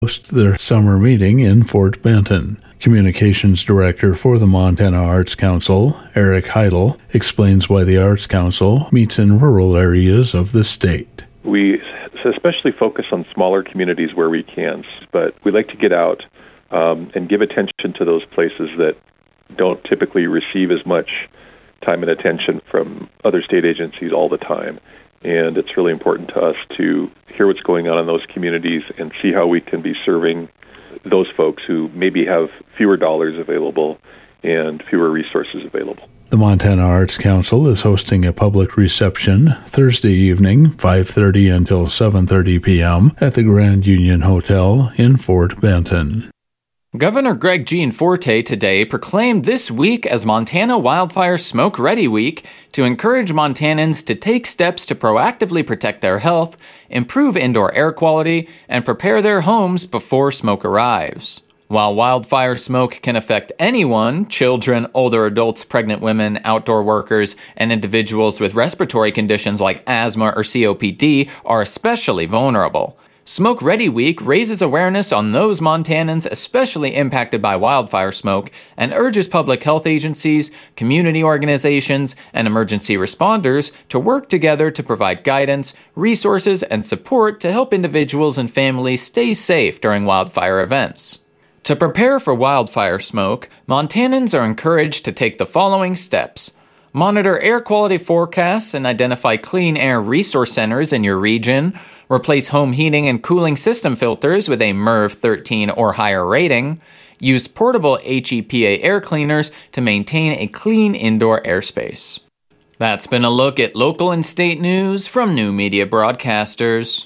host their summer meeting in Fort Benton. Communications Director for the Montana Arts Council, Eric Heidel, explains why the Arts Council meets in rural areas of the state. We especially focus on smaller communities where we can, but we like to get out and give attention to those places that don't typically receive as much time and attention from other state agencies all the time. And it's really important to us to hear what's going on in those communities and see how we can be serving those folks who maybe have fewer dollars available and fewer resources available. The Montana Arts Council is hosting a public reception Thursday evening, 5:30 until 7:30 p.m. at the Grand Union Hotel in Fort Benton. Governor Greg Gianforte today proclaimed this week as Montana Wildfire Smoke Ready Week to encourage Montanans to take steps to proactively protect their health, improve indoor air quality, and prepare their homes before smoke arrives. While wildfire smoke can affect anyone, children, older adults, pregnant women, outdoor workers, and individuals with respiratory conditions like asthma or COPD are especially vulnerable. Smoke Ready Week raises awareness on those Montanans especially impacted by wildfire smoke and urges public health agencies, community organizations, and emergency responders to work together to provide guidance, resources, and support to help individuals and families stay safe during wildfire events. To prepare for wildfire smoke, Montanans are encouraged to take the following steps. Monitor air quality forecasts and identify clean air resource centers in your region. Replace home heating and cooling system filters with a MERV 13 or higher rating. Use portable HEPA air cleaners to maintain a clean indoor airspace. That's been a look at local and state news from New Media Broadcasters.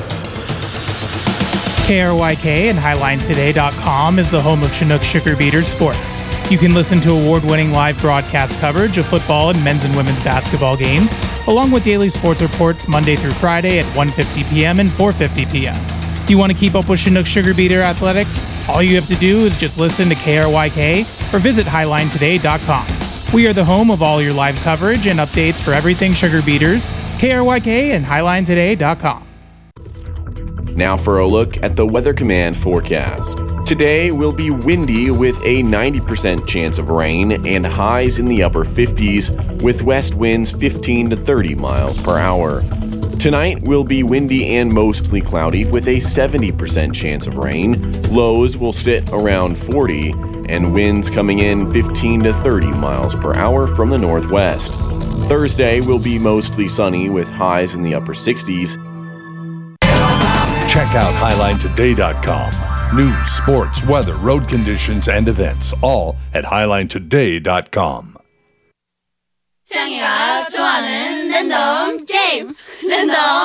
KRYK and HighlineToday.com is the home of Chinook Sugar Beaters sports. You can listen to award-winning live broadcast coverage of football and men's and women's basketball games, along with daily sports reports Monday through Friday at 1:50 p.m. and 4:50 p.m. Do you want to keep up with Chinook Sugar Beater athletics? All you have to do is just listen to KRYK or visit HighlineToday.com. We are the home of all your live coverage and updates for everything Sugar Beaters, KRYK and HighlineToday.com. Now for a look at the Weather Command forecast. Today will be windy with a 90% chance of rain and highs in the upper 50s with west winds 15 to 30 miles per hour. Tonight will be windy and mostly cloudy with a 70% chance of rain. Lows will sit around 40 and winds coming in 15 to 30 miles per hour from the northwest. Thursday will be mostly sunny with highs in the upper 60s. Check out HighlineToday.com. News, sports, weather, road conditions, and events, all at HighlineToday.com. 창이가 좋아하는 랜덤 게임 랜덤